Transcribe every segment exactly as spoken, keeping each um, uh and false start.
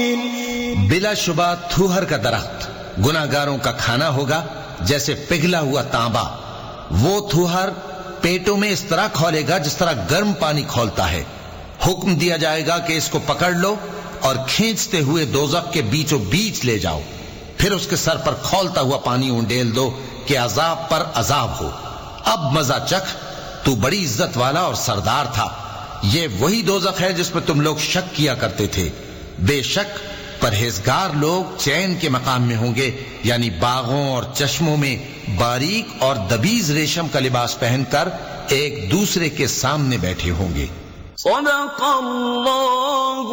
بلا شبہ تھوہر کا درخت گناہگاروں کا کھانا ہوگا جیسے پگھلا ہوا تانبا. وہ تھوہر پیٹوں میں اس طرح کھولے گا جس طرح گرم پانی کھولتا ہے. حکم دیا جائے گا کہ اس کو پکڑ لو اور کھینچتے ہوئے دوزخ کے بیچوں بیچ لے جاؤ. پھر اس کے سر پر کھولتا ہوا پانی اونڈیل دو کہ عذاب پر عذاب ہو. اب مزہ چکھ، تو بڑی عزت والا اور سردار تھا. یہ وہی دوزخ ہے جس پر تم لوگ شک کیا کرتے تھے. بے شک پرہیزگار لوگ چین کے مقام میں ہوں گے، یعنی باغوں اور چشموں میں باریک اور دبیز ریشم کا لباس پہن کر ایک دوسرے کے سامنے بیٹھے ہوں گے. صدق اللہ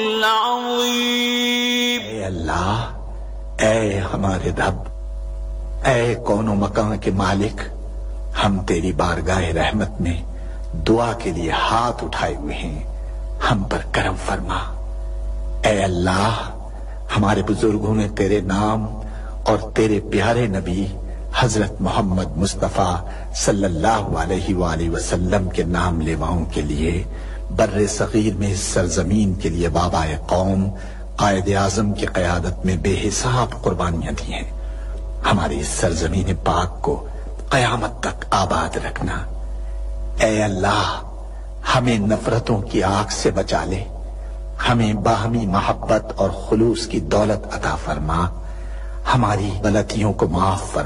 العظیم. اے اللہ، اے ہمارے رب، اے کون و مکان کے مالک، ہم تیری بارگاہ رحمت میں دعا کے لیے ہاتھ اٹھائے ہوئے ہیں، ہم پر کرم فرما. اے اللہ، ہمارے بزرگوں نے تیرے نام اور تیرے پیارے نبی حضرت محمد مصطفیٰ صلی اللہ علیہ وآلہ وسلم کے نام لیواؤں کے لیے بر صغیر میں اس سرزمین کے لیے بابائے قوم قائد اعظم کی قیادت میں بے حساب قربانیاں دی ہیں. ہماری اس سرزمین پاک کو قیامت تک آباد رکھنا. اے اللہ، ہمیں نفرتوں کی آگ سے بچا لے، ہمیں باہمی محبت اور خلوص کی دولت عطا فرما، ہماری غلطیوں کو معاف فرما.